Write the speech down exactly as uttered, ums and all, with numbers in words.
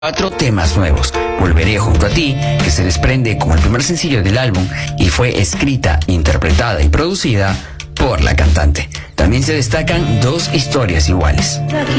Cuatro temas nuevos. Volveré junto a ti, que se desprende como el primer sencillo del álbum y fue escrita, interpretada y producida por la cantante. También se destacan dos historias iguales.